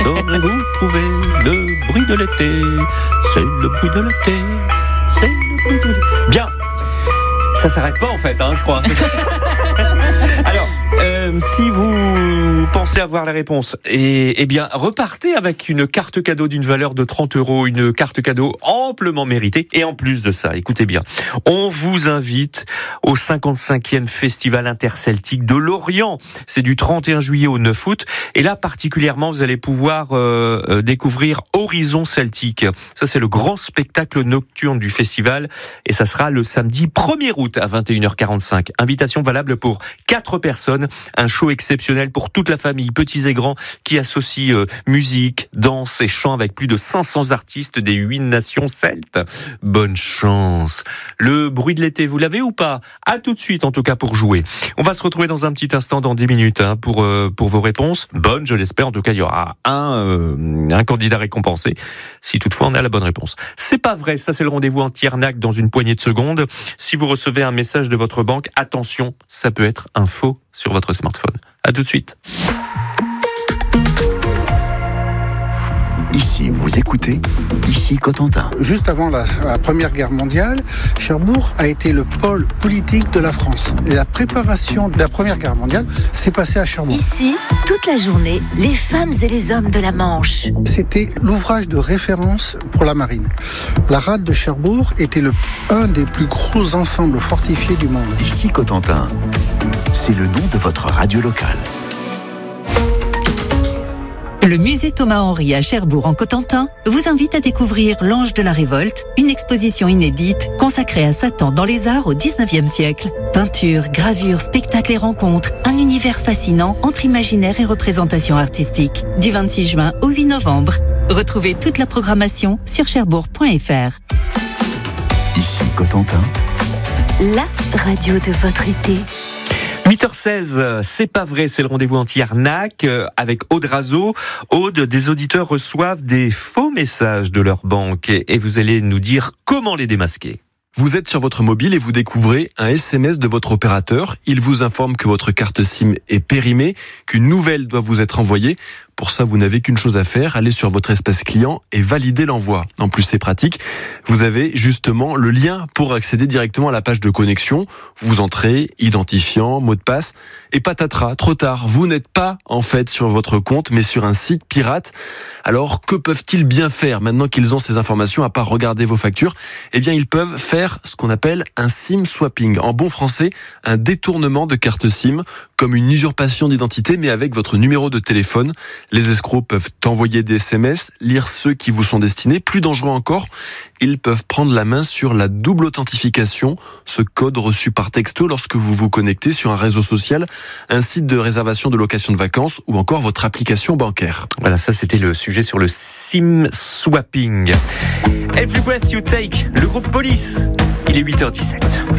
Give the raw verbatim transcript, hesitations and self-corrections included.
saurez-vous trouver le bruit de l'été? C'est le bruit de l'été, c'est le bruit de l'été. Bien, ça s'arrête pas en fait, hein, je crois. Alors, euh, si vous pensez avoir la réponse, eh, eh bien, repartez avec une carte cadeau d'une valeur de trente euros, une carte cadeau amplement méritée. Et en plus de ça, écoutez bien, on vous invite au cinquante-cinquième Festival interceltique de Lorient. C'est du trente et un juillet au neuf août. Et là, particulièrement, vous allez pouvoir euh, découvrir Horizon Celtique. Ça, c'est le grand spectacle nocturne du festival. Et ça sera le samedi premier août à vingt et une heures quarante-cinq. Invitation valable pour quatre personnes. Un show exceptionnel pour toute la famille, petits et grands, qui associe euh, musique, danse et chant avec plus de cinq cents artistes des huit nations celtes. Bonne chance. Le bruit de l'été, vous l'avez ou pas? À tout de suite, en tout cas, pour jouer. On va se retrouver dans un petit instant, dans dix minutes, hein, pour, euh, pour vos réponses. Bonnes, je l'espère. En tout cas, il y aura un, euh, un candidat récompensé, si toutefois on a la bonne réponse. C'est pas vrai, ça c'est le rendez-vous anti-arnaque dans une poignée de secondes. Si vous recevez un message de votre banque, attention, ça peut être un faux sur votre smartphone. À tout de suite. Ici, vous écoutez, ici Cotentin. Juste avant la, la Première Guerre mondiale, Cherbourg a été le pôle politique de la France. Et la préparation de la Première Guerre mondiale s'est passée à Cherbourg. Ici, toute la journée, les femmes et les hommes de la Manche. C'était l'ouvrage de référence pour la marine. La rade de Cherbourg était le, un des plus gros ensembles fortifiés du monde. Ici Cotentin, c'est le nom de votre radio locale. Le musée Thomas-Henry à Cherbourg en Cotentin vous invite à découvrir l'Ange de la Révolte, une exposition inédite consacrée à Satan dans les arts au dix-neuvième siècle. Peinture, gravure, spectacles et rencontres, un univers fascinant entre imaginaire et représentation artistique. Du vingt-six juin au huit novembre. Retrouvez toute la programmation sur cherbourg point f r. Ici Cotentin, la radio de votre été. huit heures seize, c'est pas vrai, c'est le rendez-vous anti-arnaque avec Aude Razo. Aude, des auditeurs reçoivent des faux messages de leur banque et vous allez nous dire comment les démasquer. Vous êtes sur votre mobile et vous découvrez un S M S de votre opérateur. Il vous informe que votre carte SIM est périmée, qu'une nouvelle doit vous être envoyée. Pour ça, vous n'avez qu'une chose à faire, aller sur votre espace client et valider l'envoi. En plus, c'est pratique. Vous avez justement le lien pour accéder directement à la page de connexion. Vous entrez, identifiant, mot de passe, et patatras, trop tard. Vous n'êtes pas, en fait, sur votre compte, mais sur un site pirate. Alors, que peuvent-ils bien faire maintenant qu'ils ont ces informations, à part regarder vos factures? Eh bien, ils peuvent faire ce qu'on appelle un SIM swapping. En bon français, un détournement de carte SIM, comme une usurpation d'identité, mais avec votre numéro de téléphone. Les escrocs peuvent envoyer des S M S, lire ceux qui vous sont destinés. Plus dangereux encore, ils peuvent prendre la main sur la double authentification, ce code reçu par texto lorsque vous vous connectez sur un réseau social, un site de réservation de location de vacances ou encore votre application bancaire. Voilà, ça c'était le sujet sur le SIM swapping. Every Breath You Take, le groupe Police. Il est huit heures dix-sept.